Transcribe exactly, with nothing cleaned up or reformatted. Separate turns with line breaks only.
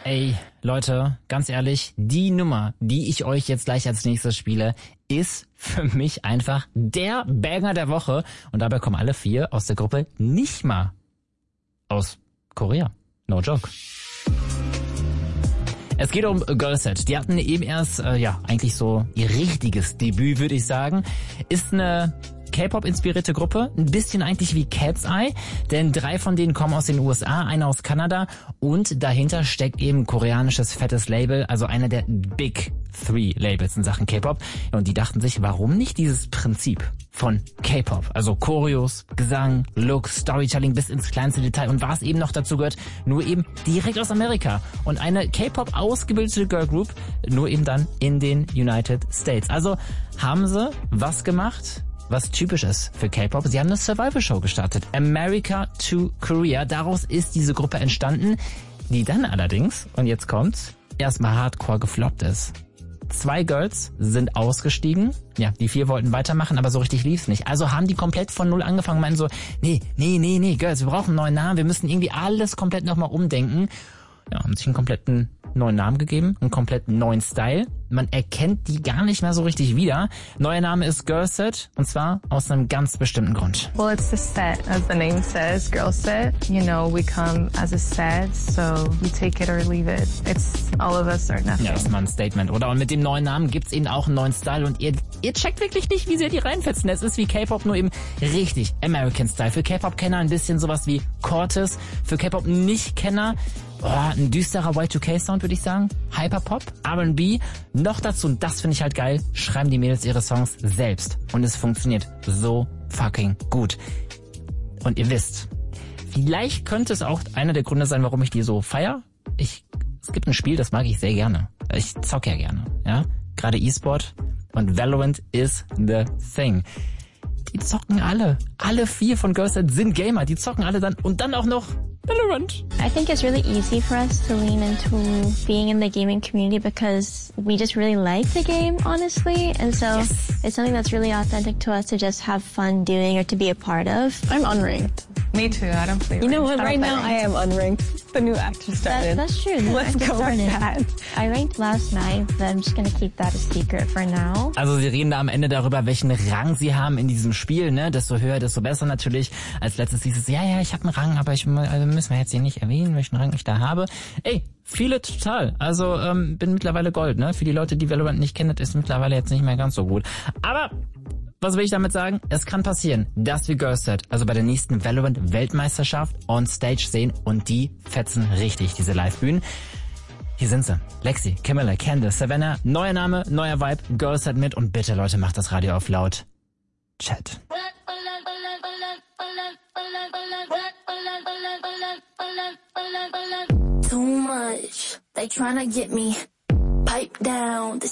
Ey, Leute, ganz ehrlich, die Nummer, die ich euch jetzt gleich als nächstes spiele, ist für mich einfach der Banger der Woche. Und dabei kommen alle vier aus der Gruppe nicht mal aus Korea. No joke. Es geht um Girlset. Die hatten eben erst, äh, ja, eigentlich so ihr richtiges Debüt, würde ich sagen. Ist eine K-Pop-inspirierte Gruppe, ein bisschen eigentlich wie Cat's Eye, denn drei von denen kommen aus den U S A, einer aus Kanada und dahinter steckt eben koreanisches fettes Label, also einer der Big Three Labels in Sachen K-Pop. Und die dachten sich, warum nicht dieses Prinzip von K-Pop, also Choreos, Gesang, Look, Storytelling bis ins kleinste Detail und was eben noch dazu gehört, nur eben direkt aus Amerika und eine K-Pop ausgebildete Girl Group, nur eben dann in den United States. Also haben sie was gemacht, was typisch ist für K-Pop. Sie haben eine Survival-Show gestartet. America to Korea. Daraus ist diese Gruppe entstanden, die dann allerdings, und jetzt kommt's, erstmal hardcore gefloppt ist. Zwei Girls sind ausgestiegen. Ja, die vier wollten weitermachen, aber so richtig lief's nicht. Also haben die komplett von Null angefangen, meinen so, nee, nee, nee, nee, Girls, wir brauchen einen neuen Namen, wir müssen irgendwie alles komplett nochmal umdenken. Ja, haben sich einen kompletten neuen Namen gegeben, einen komplett neuen Style. Man erkennt die gar nicht mehr so richtig wieder. Neuer Name ist Girlset und zwar aus einem ganz bestimmten Grund.
Well, it's the set, as the name says, Girlset. You know, we come as a set, so we take it or leave it. It's all of us or nothing.
Ja, das ist mal ein Statement, oder? Und mit dem neuen Namen gibt's eben auch einen neuen Style und ihr, ihr checkt wirklich nicht, wie sehr die reinfetzen. Es ist wie K-Pop, nur eben richtig American Style. Für K-Pop-Kenner ein bisschen sowas wie Cortez. Für K-Pop-Nicht-Kenner oh, ein düsterer Y zwei K-Sound, würde ich sagen. Hyperpop, R and B. Noch dazu, und das finde ich halt geil, schreiben die Mädels ihre Songs selbst. Und es funktioniert so fucking gut. Und ihr wisst, vielleicht könnte es auch einer der Gründe sein, warum ich die so feier. Ich, es gibt ein Spiel, das mag ich sehr gerne. Ich zocke ja gerne, ja. Gerade E-Sport und Valorant is the thing. Die zocken alle. Alle vier von Girlset sind Gamer. Die zocken alle dann und dann auch noch Valorant.
I think it's really easy for us to lean into being in the gaming community because we just really like the game, honestly. And so yes. It's something that's really authentic to us to just have fun doing or to be a part of.
I'm unranked. Me too. I don't play.
You know
ranked.
what? Right now I am unranked. The new actor started.
That, that's true. The
Let's go
started.
with that.
I ranked last night, but I'm just going to keep that a secret for now.
Also sie reden da am Ende darüber, welchen Rang sie haben in diesem Spiel, ne? Desto höher, desto besser natürlich. Als letztes hieß es, ja, ja, ich habe einen Rang, aber ich also müssen wir jetzt hier nicht erwähnen, welchen Rang ich da habe. Ey, viele total. Also ähm, bin mittlerweile Gold, ne? Für die Leute, die Valorant nicht kennen, ist mittlerweile jetzt nicht mehr ganz so gut. Aber was will ich damit sagen? Es kann passieren, dass wir Girlset, also bei der nächsten Valorant-Weltmeisterschaft on Stage sehen und die fetzen richtig, diese Live-Bühnen. Hier sind sie. Lexi, Camilla, Candice, Savannah, neuer Name, neuer Vibe, Girlset mit und bitte Leute, macht das Radio auf laut. Chat.
Too much, they tryna get me. Pipe down.